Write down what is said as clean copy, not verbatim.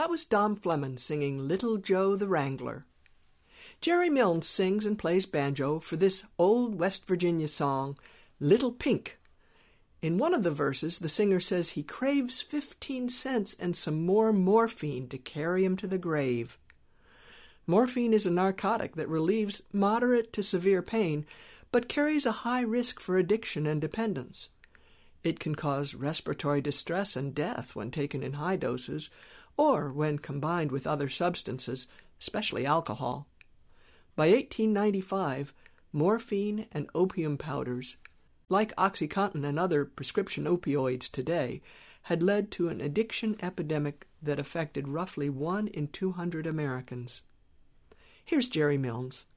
That was Dom Fleming singing Little Joe the Wrangler. Jerry Milnes sings and plays banjo for this old West Virginia song, Little Pink. In one of the verses, the singer says he craves 15 cents and some more morphine to carry him to the grave. Morphine is a narcotic that relieves moderate to severe pain, but carries a high risk for addiction and dependence. It can cause respiratory distress and death when taken in high doses, or when combined with other substances, especially alcohol. By 1895, morphine and opium powders, like OxyContin and other prescription opioids today, had led to an addiction epidemic that affected roughly 1 in 200 Americans. Here's Jerry Milnes.